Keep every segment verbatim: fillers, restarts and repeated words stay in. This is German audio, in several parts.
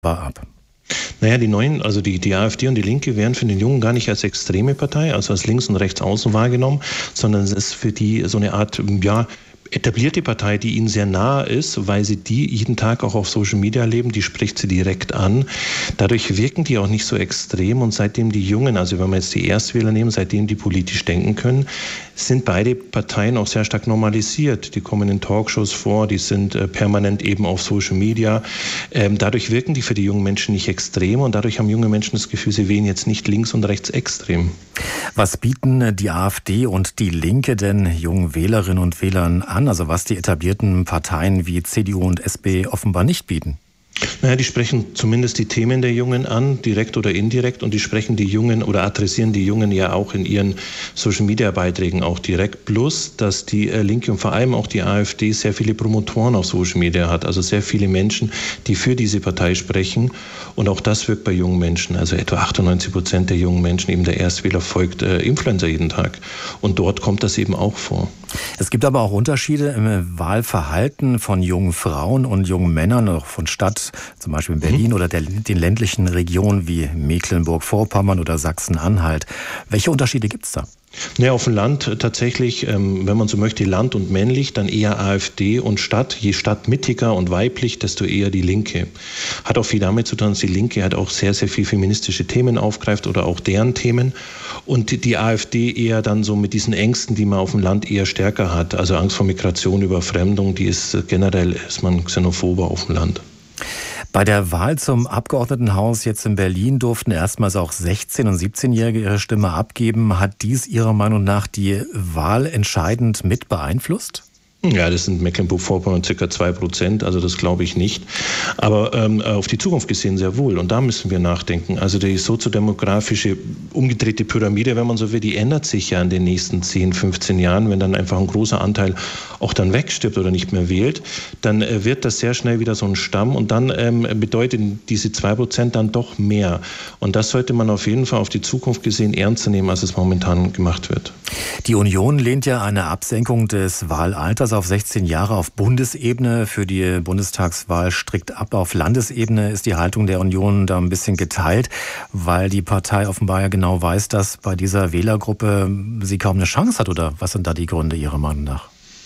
ab? Naja, die Neuen, also die, die AfD und die Linke werden für den Jungen gar nicht als extreme Partei, also als links und rechts außen wahrgenommen, sondern es ist für die so eine Art, ja, etablierte Partei, die ihnen sehr nahe ist, weil sie die jeden Tag auch auf Social Media leben, die spricht sie direkt an. Dadurch wirken die auch nicht so extrem und seitdem die Jungen, also wenn wir jetzt die Erstwähler nehmen, seitdem die politisch denken können, sind beide Parteien auch sehr stark normalisiert. Die kommen in Talkshows vor, die sind äh, permanent eben auf Social Media. Ähm, dadurch wirken die für die jungen Menschen nicht extrem und dadurch haben junge Menschen das Gefühl, sie wählen jetzt nicht links und rechts extrem. Was bieten die AfD und die Linke denn jungen Wählerinnen und Wählern an? Also was die etablierten Parteien wie C D U und S P offenbar nicht bieten? Naja, die sprechen zumindest die Themen der Jungen an, direkt oder indirekt, und die sprechen die Jungen oder adressieren die Jungen ja auch in ihren Social-Media-Beiträgen auch direkt. Plus, dass die Linke und vor allem auch die AfD sehr viele Promotoren auf Social Media hat, also sehr viele Menschen, die für diese Partei sprechen, und auch das wirkt bei jungen Menschen. Also etwa achtundneunzig Prozent der jungen Menschen, eben der Erstwähler, folgt äh, Influencer jeden Tag, und dort kommt das eben auch vor. Es gibt aber auch Unterschiede im Wahlverhalten von jungen Frauen und jungen Männern, auch von Stadt, zum Beispiel in Berlin, mhm. oder der, den ländlichen Regionen wie Mecklenburg-Vorpommern oder Sachsen-Anhalt. Welche Unterschiede gibt es da? Ja, auf dem Land tatsächlich, ähm, wenn man so möchte, Land und männlich, dann eher AfD, und Stadt. Je stadtmittiger und weiblich, desto eher die Linke. Hat auch viel damit zu tun, dass die Linke halt auch sehr, sehr viel feministische Themen aufgreift oder auch deren Themen. Und die, die AfD eher dann so mit diesen Ängsten, die man auf dem Land eher stärker hat. Also Angst vor Migration, Überfremdung, die ist generell, ist man xenophober auf dem Land. Bei der Wahl zum Abgeordnetenhaus jetzt in Berlin durften erstmals auch sechzehn- und siebzehnjährige ihre Stimme abgeben. Hat dies Ihrer Meinung nach die Wahl entscheidend mit beeinflusst? Ja, das sind Mecklenburg-Vorpommern circa zwei Prozent, also das glaube ich nicht. Aber ähm, auf die Zukunft gesehen sehr wohl, und da müssen wir nachdenken. Also die soziodemografische umgedrehte Pyramide, wenn man so will, die ändert sich ja in den nächsten zehn, fünfzehn Jahren. Wenn dann einfach ein großer Anteil auch dann wegstirbt oder nicht mehr wählt, dann äh, wird das sehr schnell wieder so ein Stamm, und dann ähm, bedeuten diese zwei Prozent dann doch mehr. Und das sollte man auf jeden Fall auf die Zukunft gesehen ernster nehmen, als es momentan gemacht wird. Die Union lehnt ja eine Absenkung des Wahlalters auf sechzehn Jahre auf Bundesebene für die Bundestagswahl strikt ab. Auf Landesebene ist die Haltung der Union da ein bisschen geteilt, weil die Partei offenbar ja genau weiß, dass bei dieser Wählergruppe sie kaum eine Chance hat. Oder was sind da die Gründe Ihrer Meinung nach?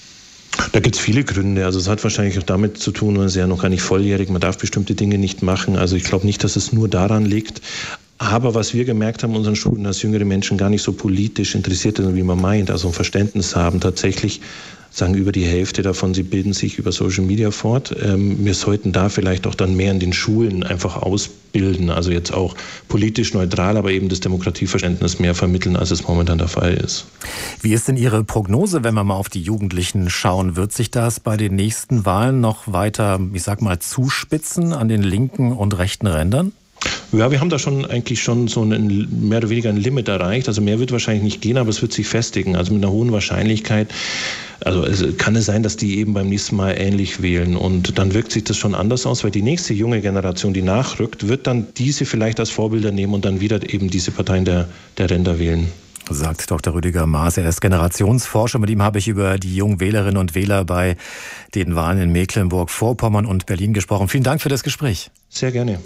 Da gibt es viele Gründe. Also es hat wahrscheinlich auch damit zu tun, man ist ja noch gar nicht volljährig, man darf bestimmte Dinge nicht machen. Also ich glaube nicht, dass es nur daran liegt. Aber was wir gemerkt haben in unseren Schulen, dass jüngere Menschen gar nicht so politisch interessiert sind, wie man meint, also ein Verständnis haben. Tatsächlich sagen über die Hälfte davon, sie bilden sich über Social Media fort. Ähm, wir sollten da vielleicht auch dann mehr in den Schulen einfach ausbilden, also jetzt auch politisch neutral, aber eben das Demokratieverständnis mehr vermitteln, als es momentan der Fall ist. Wie ist denn Ihre Prognose, wenn wir mal auf die Jugendlichen schauen? Wird sich das bei den nächsten Wahlen noch weiter, ich sag mal, zuspitzen an den linken und rechten Rändern? Ja, wir haben da schon eigentlich schon so ein, mehr oder weniger ein Limit erreicht. Also mehr wird wahrscheinlich nicht gehen, aber es wird sich festigen. Also mit einer hohen Wahrscheinlichkeit. Also es kann es sein, dass die eben beim nächsten Mal ähnlich wählen. Und dann wirkt sich das schon anders aus, weil die nächste junge Generation, die nachrückt, wird dann diese vielleicht als Vorbilder nehmen und dann wieder eben diese Parteien der, der Ränder wählen. Sagt Doktor Rüdiger Maas. Er ist Generationsforscher. Mit ihm habe ich über die jungen Wählerinnen und Wähler bei den Wahlen in Mecklenburg-Vorpommern und Berlin gesprochen. Vielen Dank für das Gespräch. Sehr gerne.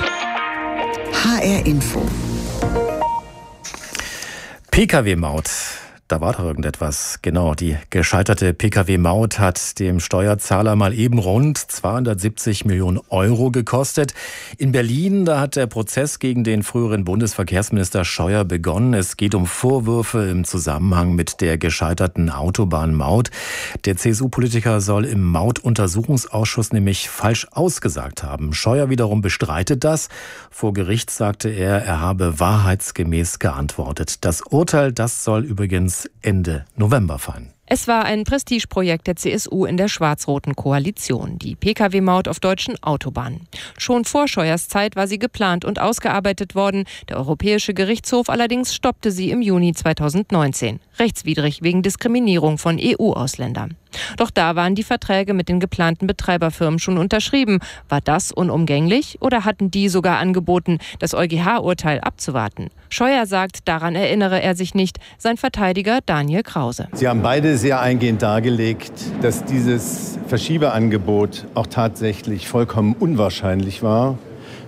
H R Info. P K W-Maut. Da war doch irgendetwas. Genau, die gescheiterte P K W-Maut hat dem Steuerzahler mal eben rund zweihundertsiebzig Millionen Euro gekostet. In Berlin, da hat der Prozess gegen den früheren Bundesverkehrsminister Scheuer begonnen. Es geht um Vorwürfe im Zusammenhang mit der gescheiterten Autobahnmaut. Der C S U-Politiker soll im Mautuntersuchungsausschuss nämlich falsch ausgesagt haben. Scheuer wiederum bestreitet das. Vor Gericht sagte er, er habe wahrheitsgemäß geantwortet. Das Urteil, das soll übrigens Ende November fallen. Es war ein Prestigeprojekt der C S U in der schwarz-roten Koalition, die P K W-Maut auf deutschen Autobahnen. Schon vor Scheuers Zeit war sie geplant und ausgearbeitet worden. Der Europäische Gerichtshof allerdings stoppte sie im Juni zweitausendneunzehn. Rechtswidrig wegen Diskriminierung von E U-Ausländern. Doch da waren die Verträge mit den geplanten Betreiberfirmen schon unterschrieben. War das unumgänglich oder hatten die sogar angeboten, das EuGH-Urteil abzuwarten? Scheuer sagt, daran erinnere er sich nicht. Sein Verteidiger Daniel Krause. Sie haben beide sehr eingehend dargelegt, dass dieses Verschiebeangebot auch tatsächlich vollkommen unwahrscheinlich war.